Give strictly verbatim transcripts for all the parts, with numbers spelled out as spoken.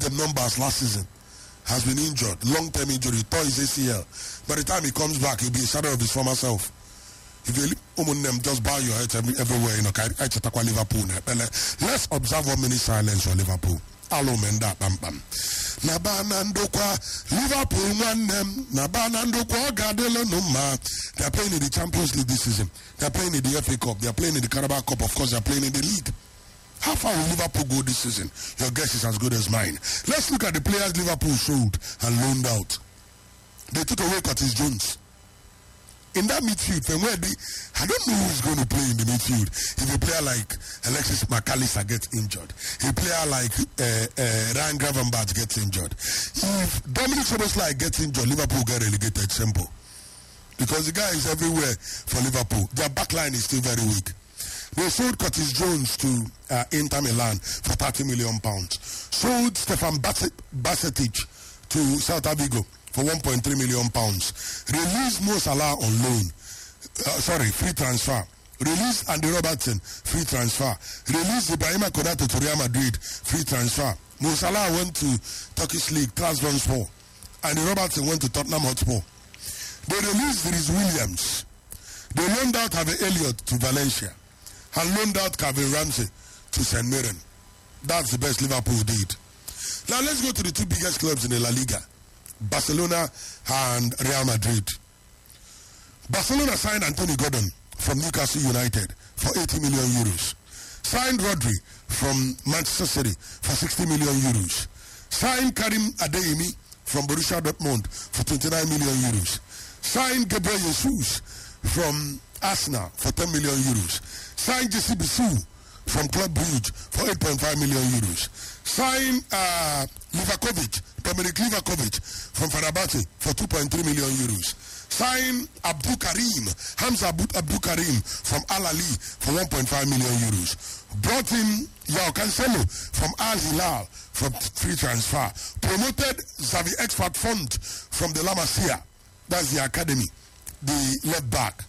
them numbers last season. Has been injured, long-term injury, tore his A C L. By the time he comes back, he'll be a shadow of his former self. If you them just bow your head everywhere, you know, I check Liverpool. Let's observe one minute silence for Liverpool. Alo menda bam bam. Nabanandokwa Liverpool won them. Nabanandokwa Gadelo Numa. They are playing in the Champions League this season. They are playing in the F A Cup. They are playing in the Carabao Cup. Of course, they are playing in the league. How far will Liverpool go this season? Your guess is as good as mine. Let's look at the players Liverpool sold and loaned out. They took away Curtis Jones. In that midfield, from where they, I don't know who's going to play in the midfield. If a player like Alexis McAllister gets injured, a player like uh, uh, Ryan Gravenberch gets injured, if Dominic Szoboszlai gets injured, Liverpool get relegated. Simple. Because the guy is everywhere for Liverpool. Their backline is still very weak. They sold Curtis Jones to uh, Inter Milan for thirty million pounds. Sold Stefan Bajcetic to Celta Vigo for one point three million pounds. Released Mo Salah on loan. Uh, sorry, free transfer. Released Andy Robertson, free transfer. Released Ibrahima Konate to Real Madrid, free transfer. Mo Salah went to Turkish League, Trabzonspor. Andy Robertson went to Tottenham Hotspur. They released Rhys Williams. They loaned out Harvey Elliott to Valencia. And loaned out Calvin Ramsey to Saint Mirren. That's the best Liverpool did. Now let's go to the two biggest clubs in the La Liga. Barcelona and Real Madrid. Barcelona signed Anthony Gordon from Newcastle United for eighty million euros. Signed Rodri from Manchester City for sixty million euros. Signed Karim Adeyemi from Borussia Dortmund for twenty-nine million euros. Signed Gabriel Jesus from Arsenal for ten million euros. Signed Jesse Bissou from Club Brugge for eight point five million euros. Signed uh, Livakovic, Dominic Livakovic from Fenerbahce for two point three million euros. Signed Abdul Karim, Hamza Abdul Karim from Al Ali for one point five million euros. Brought in Joao Cancelo from Al Hilal from free transfer. Promoted Xavi Expert Font from the La Masia, that's the academy, the left back.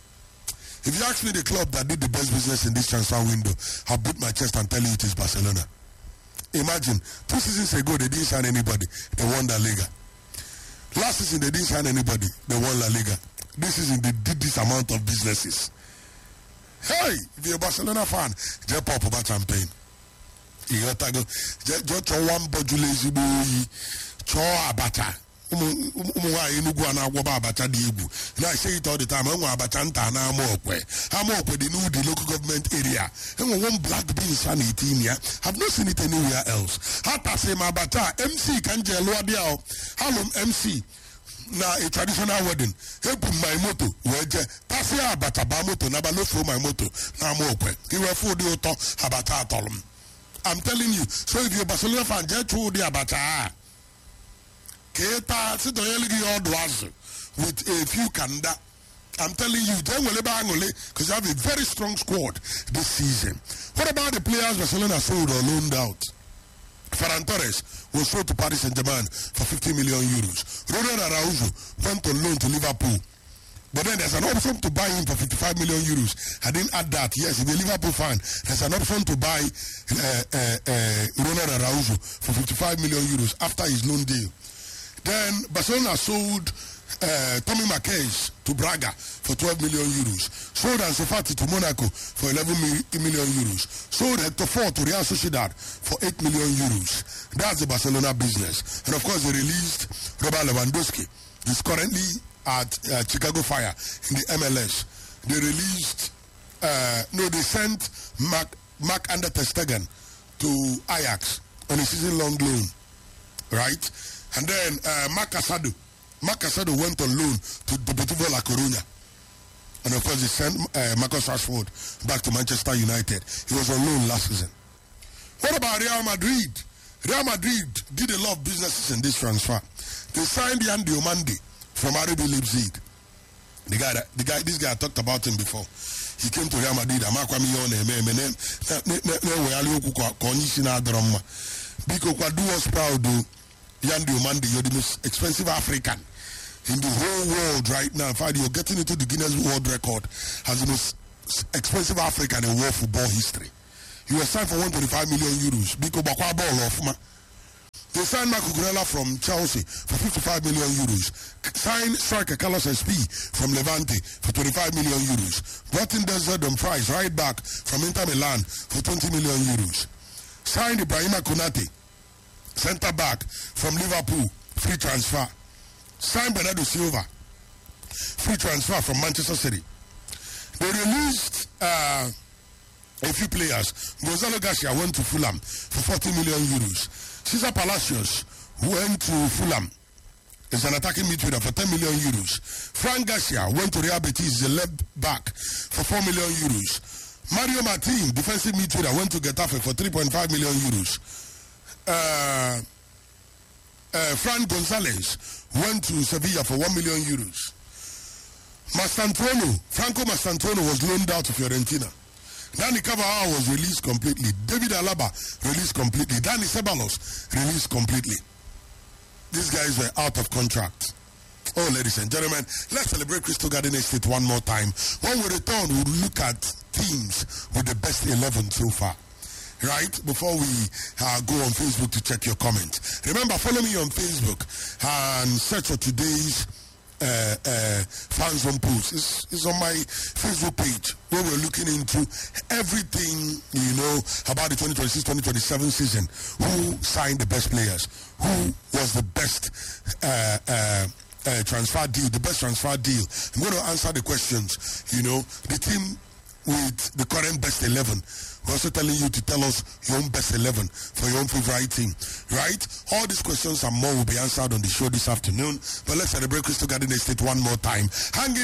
If you ask me the club that did the best business in this transfer window, I'll beat my chest and tell you it is Barcelona. Imagine, two seasons ago they didn't sign anybody, they won La Liga. Last season they didn't sign anybody, they won La Liga. This season they did this amount of businesses. Hey, if you're a Barcelona fan, just pop about champagne. You got to go, just one bojule boy, cho abata. Now I say it all the time. I'm Abatanta and I'm Okwe. I'm Okwe, the new the local government area. And one black bean sanity in here. I've not seen it anywhere else. Hata say my bata M C kanje loadia. Halom M C. Na a traditional wedding. Help my moto. Weje. Tasia abata ba moto. Nabalo for my moto. Na I'm Okwe. He will for the auto abata tolum. I'm telling you. So if you're Barcelona fan, just through the abata. Keta with a few kanda. I'm telling you, because you have a very strong squad this season. What about the players Barcelona sold or loaned out? Ferran Torres was sold to Paris Saint-Germain for fifty million euros. Ronald Araujo went on loan to Liverpool. But then there's an option to buy him for fifty-five million euros. I didn't add that. Yes, if you're a Liverpool fan, there's an option to buy uh, uh, uh, Ronald Araujo for fifty-five million euros after his loan deal. Then Barcelona sold uh, Tommy Marquez to Braga for twelve million euros. Sold Ansu Fati to Monaco for eleven million euros. Sold Hector Ford to Real Sociedad for eight million euros. That's the Barcelona business. And of course they released Robert Lewandowski. He's currently at uh, Chicago Fire in the M L S. They released, uh, no, they sent Mark, Mark Ander ter Stegen to Ajax on a season-long loan, right? And then uh, Marc Casado, Marc Casado went on loan to Deportivo La Coruña. And of course, he sent uh, Marcus Rashford back to Manchester United. He was on loan last season. What about Real Madrid? Real Madrid did a lot of businesses in this transfer. They signed Yan Diomande from R B Leipzig. The guy, that, the guy, this guy I talked about him before. He came to Real Madrid. Because Kwadu was proud though. Yan Diomande, you're the most expensive African in the whole world right now. In fact, you're getting into the Guinness World Record as the most expensive African in world football history. You were signed for one hundred twenty-five million euros. Because Bakwa ball off, man. They signed Marco Cucurella from Chelsea for fifty-five million euros. Signed striker Carlos S P from Levante for twenty-five million euros. Brought in Denzel Dumfries right back from Inter Milan for twenty million euros. Signed Ibrahima Konate, centre back from Liverpool, free transfer. Signed Bernardo Silva, free transfer from Manchester City. They released uh, a few players. Gonzalo Garcia went to Fulham for forty million euros. Cesar Palacios went to Fulham. Is an attacking midfielder for ten million euros. Frank Garcia went to Real Betis, the left back, for four million euros. Mario Martin, defensive midfielder, went to Getafe for three point five million euros. Uh, uh, Fran Gonzalez went to Sevilla for one million euros. Mastantuono, Franco Mastantuono was loaned out to Fiorentina. Dani Carvajal was released completely. David Alaba released completely. Dani Ceballos released completely. These guys were out of contract. Oh, ladies and gentlemen, let's celebrate Crystal Garden Estate one more time. When we return, we'll look at teams with the best eleven so far. Right? Before we uh, go on Facebook to check your comments. Remember, follow me on Facebook and search for today's Uh, uh, fans on post. It's, it's on my Facebook page where we're looking into everything, you know, about the twenty twenty-six twenty twenty-seven season. Who signed the best players? Who was the best uh, uh, uh, transfer deal? The best transfer deal. I'm going to answer the questions. You know, the team with the current best eleven. We're also telling you to tell us your own best eleven for your own favorite team, right? All these questions and more will be answered on the show this afternoon. But let's celebrate Crystal Garden Estate one more time. Hang in